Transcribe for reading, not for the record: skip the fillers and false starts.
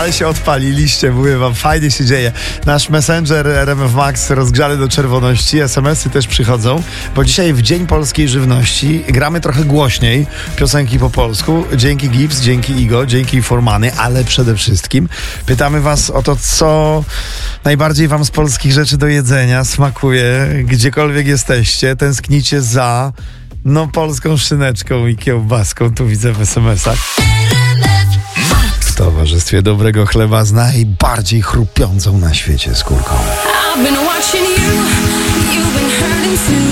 Ale się odpaliliście, mówię wam, fajnie się dzieje. Nasz Messenger RMF Max rozgrzany do czerwoności, SMS-y też przychodzą, bo dzisiaj w Dzień Polskiej Żywności gramy trochę głośniej piosenki po polsku. Dzięki Gibbs, dzięki Igo, dzięki Formany, ale przede wszystkim pytamy was o to, co najbardziej wam z polskich rzeczy do jedzenia smakuje, gdziekolwiek jesteście, tęsknicie za polską szyneczką i kiełbaską, tu widzę w SMS-ach. W towarzystwie dobrego chleba z najbardziej chrupiącą na świecie skórką.